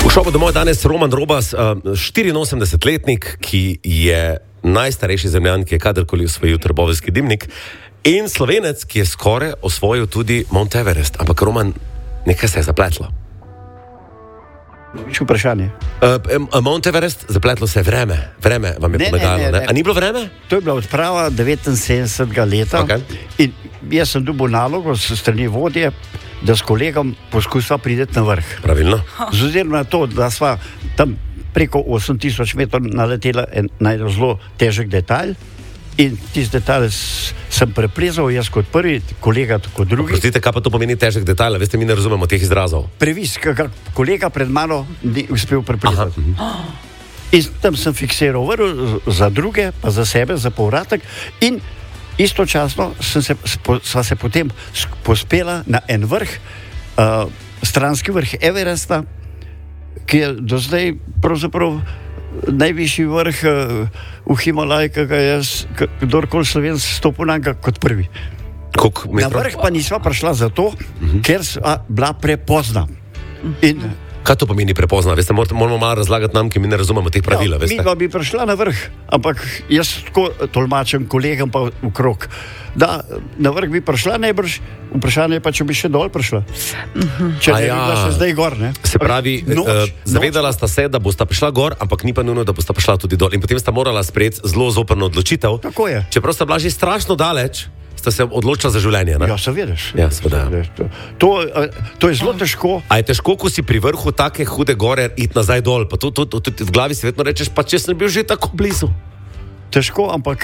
V šovu domov danes Roman Robas, 84-letnik, ki je najstarejši zemljan, ki je kadarkoli osvojil Trboveljski dimnik, in Slovenec, ki je skoraj osvojil tudi Mount Everest. Ampak Roman, nekaj se je zapletlo. Vič vprašanje. Mount Everest, zapletlo se je vreme vam je pomagalo. Ne. A ni bilo vreme? To je bila odprava 79. leta. Okay. In jaz sem dobil nalogo s strani vodje, da s kolegom poskusiva priti na vrh. Pravilno. Z ozirom na to, da sva tam preko 8000 metrov naletela na zelo težek detalj, in tisti detalj sem preplezal, jaz kot prvi, kolega kot drugi. Prostite, kaj pa to pomeni težek detalj? Veste, mi ne razumemo teh izrazov. Previs, kolega pred mano ni uspel preplezati. In tam sem fiksiral vrv za druge, pa za sebe, za povratek, in istočasno sva se potem pospela na en vrh, stranski vrh Everesta, ki je do zdaj pravzaprav najvišji vrh v Himalaju, ki ga je kdorkoli Slovenc stopil na kot prvi. Na vrh pa nisva prišla zato, ker sva bila prepozna. Kaj to pomeni prepozna? Veste, moramo malo razlagati nam, ki mi ne razumemo teh pravil. Ja, mi pa bi prišla na vrh, ampak jaz tako tolmačem kolegam pa okrog, da na vrh bi prišla najbrž, vprašanje pa, če bi še dol prišla. Če ne bi bila še zdaj gor, ne? Se pravi, zavedala sta se, da bosta prišla gor, ampak ni pa nujno, da bosta prišla tudi dol. In potem sta morala sprejeti zelo zoprno odločitev. Tako je. Čeprav sta bila že strašno daleč, sta se odločila za življenje, ne? Ja, seveda. Ja, seveda. To je zelo težko. A je težko, ko si pri vrhu take hude gore, iti nazaj dol? Pa to v glavi si vedno rečeš, pa če sem bil že tako blizu. Težko, ampak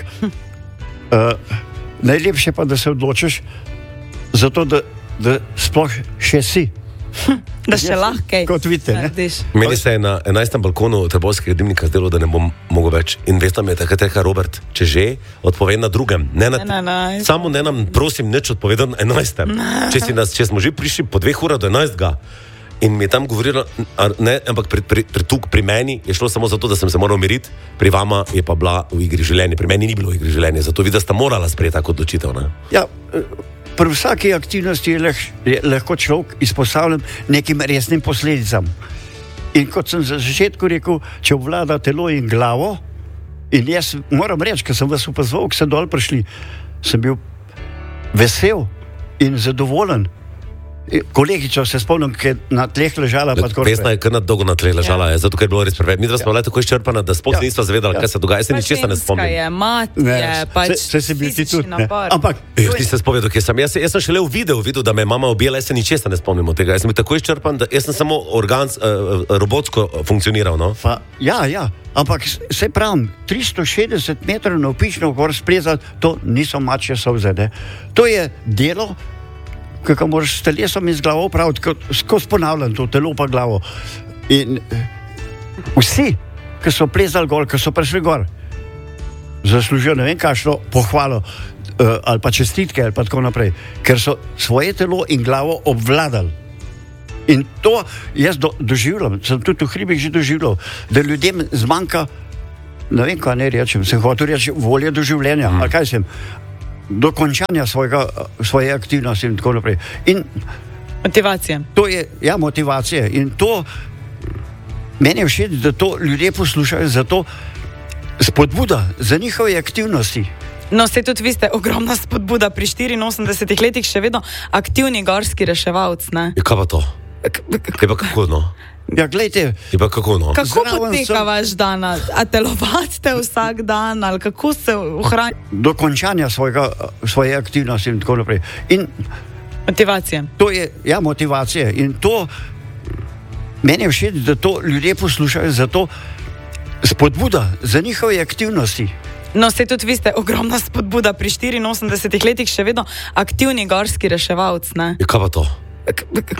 najlepše pa, da se odločiš zato, da sploh še si. Da še lahko. Kot vidite, ne? Meni se je na 11. balkonu Trboveljskega dimnika zdelo, da ne bom mogel več. In veste mi je takrat rekel Robert, če že, odpovej na drugem. Samo ne nam, prosim, nič odpovedati na 11. Če smo že prišli po 2 urah do 11. In mi je tam govorila, ne, ampak pri meni je šlo samo zato, da sem se moral umiriti, pri vama je pa bila v igri življenje, pri meni ni bilo v igri življenje, zato videla sta morala sprejeti tako odločitev, ne? Ja, pri vsaki aktivnosti je lahko človek izpostavljen nekim resnim posledicam. In kot sem za začetku rekel, če obvlada telo in glavo, in jaz moram reči, ker sem vas opazoval, ko ste dol prišli, sem bil vesel in zadovoljen. Kolegico se spomnim, ki je na tleh ležala. Vesna je kar dolgo na tleh ležala, zato ker je bilo res preveč. Mi dva smo bila tako izčrpana, da sploh nisva zavedala, kaj se dogaja. Jaz se ničesar ne spomnim. Je mat, je pač fizični napor. Ampak ti se spovedal, kje sem. Jaz sem šele v videu videl, da me je mama objela, jaz se ničesar ne spomnim od tega. Jaz sem bil tako izčrpan, da jaz sem samo robotsko funkcioniral, no? Ja, ampak se pravim, 360 metrov navpično gor splezati, to niso mačje solze, ne? To je delo, kako moraš s telesom in z glavo praviti, skozi ponavljam to, telo pa glavo. In vsi, ki so plezali gor, ki so prišli gor, zaslužijo ne vem kakšno pohvalo, ali pa čestitke, ali pa tako naprej, ker so svoje telo in glavo obvladali. In to jaz doživljam, sem tudi v hribih že doživljal, da ljudem zmanjka, ne vem, kaj ne rečem, sem hotel reči volje do življenja, ali kaj sem, do končanja svoje aktivnosti in tako naprej. In motivacija. To je, ja, motivacija. In to, meni je všeč, da to ljudje poslušajo, zato spodbuda za njihove aktivnosti. No, ste tudi vi ste ogromna spodbuda pri 84 letih, še vedno aktivni gorski reševalc, ne? Kaj pa to? Je pa kako, no? Ja, gledajte. Je pa kako, no? Kako poteka vaš dan? A telovate vsak dan? Ali kako se ohranjate? Do končanja svoje aktivnosti in tako naprej. In motivacija. To je, ja, motivacija. In to, meni je všeč, da to ljudje poslušajo, zato spodbuda za njihove aktivnosti. No, ste tudi vi ste ogromna spodbuda pri 84 letih, še vedno aktivni gorski reševalc, ne? Kaj pa to?